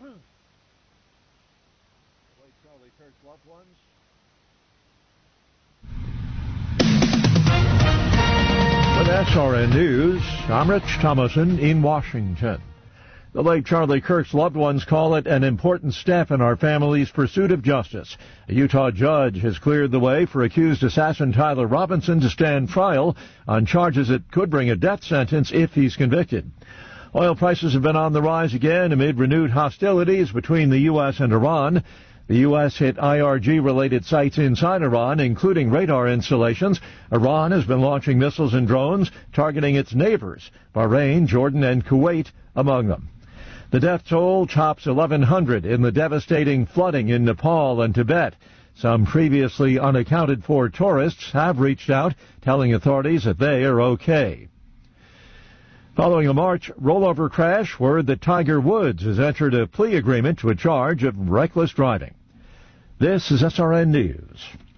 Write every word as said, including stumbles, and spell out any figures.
Late Charlie Kirk's loved ones. With S R N News, I'm Rich Thomason in Washington. The late Charlie Kirk's loved ones call it an important step in our family's pursuit of justice. A Utah judge has cleared the way for accused assassin Tyler Robinson to stand trial on charges that could bring a death sentence if he's convicted. Oil prices have been on the rise again amid renewed hostilities between the U S and Iran. The U S hit I R G-related sites inside Iran, including radar installations. Iran has been launching missiles and drones targeting its neighbors, Bahrain, Jordan, and Kuwait among them. The death toll tops eleven hundred in the devastating flooding in Nepal and Tibet. Some previously unaccounted for tourists have reached out, telling authorities that they are okay. Following a March rollover crash, word that Tiger Woods has entered a plea agreement to a charge of reckless driving. This is S R N News.